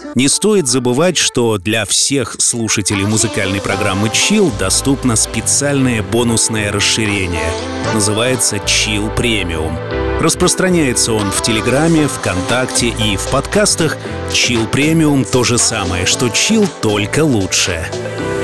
Не стоит забывать, что для всех слушателей музыкальной программы Chill доступно специальное бонусное расширение. Называется Chill Premium. Распространяется он в Телеграме, ВКонтакте и в подкастах. Chill Premium — то же самое, что Chill, только лучше.